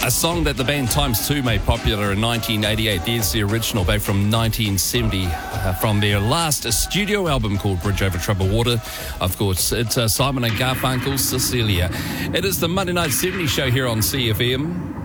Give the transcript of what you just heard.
A song that the band Times 2 made popular in 1988. There's the original back from 1970 from their last studio album called Bridge Over Troubled Water. Of course, it's Simon and Garfunkel's Cecilia. It is the Monday Night 70s show here on CFM.